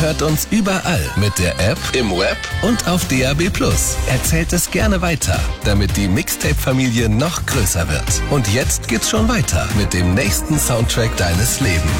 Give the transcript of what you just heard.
Hört uns überall mit der App, im Web und auf DAB+. Erzählt es gerne weiter, damit die Mixtape-Familie noch größer wird. Und jetzt geht's schon weiter mit dem nächsten Soundtrack deines Lebens.